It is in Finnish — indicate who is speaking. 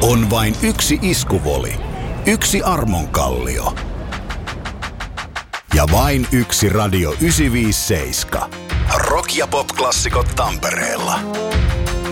Speaker 1: On vain yksi iskuvoli, yksi armonkallio ja vain yksi Radio 957. Rock- ja pop-klassikot Tampereella.